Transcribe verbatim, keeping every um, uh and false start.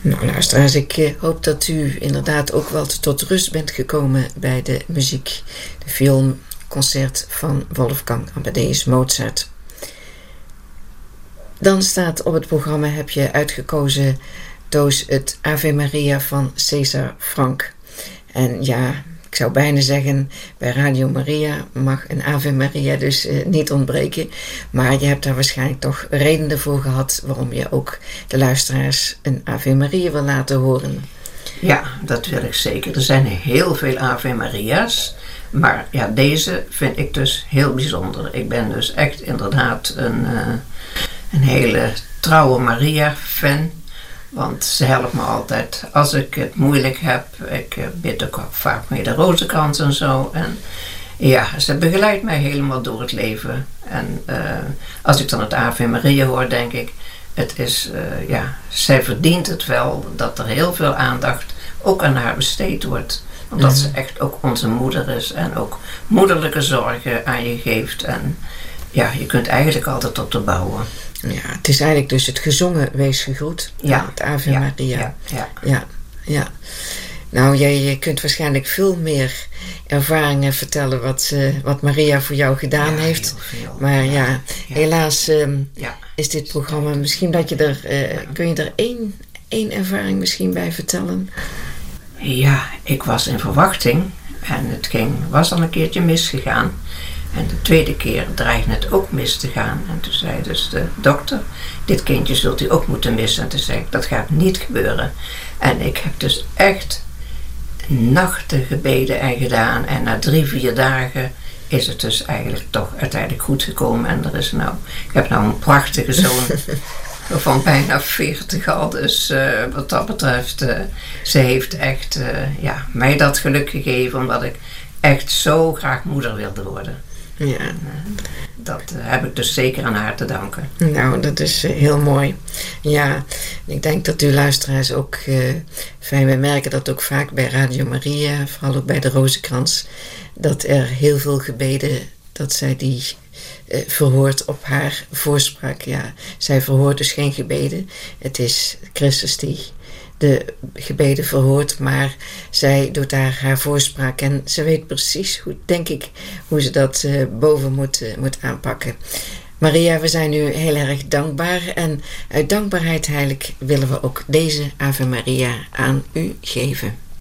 Nou luisteraars, ik uh, hoop dat u inderdaad ook wel tot rust bent gekomen bij de muziek. De filmconcert van Wolfgang Amadeus Mozart. Dan staat op het programma, heb je uitgekozen, Toos, het Ave Maria van César Franck. En ja, ik zou bijna zeggen, bij Radio Maria mag een Ave Maria dus uh, niet ontbreken. Maar je hebt daar waarschijnlijk toch redenen voor gehad waarom je ook de luisteraars een Ave Maria wil laten horen. Ja, dat wil ik zeker. Er zijn heel veel Ave Maria's. Maar ja, deze vind ik dus heel bijzonder. Ik ben dus echt inderdaad een, uh, een hele trouwe Maria-fan. Want ze helpt me altijd als ik het moeilijk heb. Ik uh, bid ook vaak mee de rozenkrans en zo. En ja, ze begeleidt mij helemaal door het leven. En uh, als ik dan het Ave Maria hoor, denk ik, het is, uh, ja, zij verdient het wel dat er heel veel aandacht ook aan haar besteed wordt. Omdat mm. ze echt ook onze moeder is en ook moederlijke zorgen aan je geeft. En ja, je kunt eigenlijk altijd op te bouwen. Ja, het is eigenlijk dus het gezongen Wees gegroet. Ja. Het Ave ja, Maria. Ja, ja. ja, ja. Nou, jij je kunt waarschijnlijk veel meer ervaringen vertellen wat, uh, wat Maria voor jou gedaan ja, heeft. Veel. Maar ja, ja. helaas um, ja. is dit programma, misschien dat je er, uh, ja. kun je er één, één ervaring misschien bij vertellen? Ja, ik was in verwachting en het ging, was al een keertje misgegaan. En de tweede keer dreigde het ook mis te gaan. En toen zei dus de dokter, dit kindje zult u ook moeten missen. En toen zei ik, dat gaat niet gebeuren. En ik heb dus echt nachten gebeden en gedaan. En na drie, vier dagen is het dus eigenlijk toch uiteindelijk goed gekomen. En er is nou, ik heb nou een prachtige zoon van bijna veertig al. Dus uh, wat dat betreft, uh, ze heeft echt uh, ja, mij dat geluk gegeven. Omdat ik echt zo graag moeder wilde worden. Ja. En, uh, dat uh, heb ik dus zeker aan haar te danken. Nou, dat is uh, heel mooi. Ja, ik denk dat uw luisteraars ook uh, fijn bemerken dat ook vaak bij Radio Maria, vooral ook bij de Rozenkrans, dat er heel veel gebeden, dat zij die uh, verhoort op haar voorspraak. Ja, zij verhoort dus geen gebeden. Het is Christus die de gebeden verhoort, maar zij doet daar haar voorspraak en ze weet precies, hoe, denk ik, hoe ze dat uh, boven moet, uh, moet aanpakken. Maria, we zijn u heel erg dankbaar en uit dankbaarheid heilig willen we ook deze Ave Maria aan u geven.